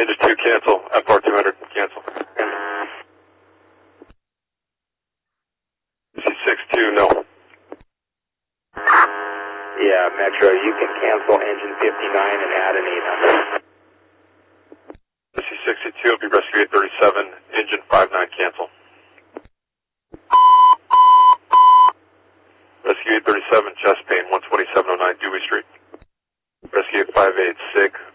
Engine 2, cancel. FR 200, cancel. C62, no. Yeah, Metro, you can cancel engine 59 and add an 800. C62 will be rescue 837, engine 59, cancel. Rescue 837, chest pain, 12709 Dewey Street. Rescue 586,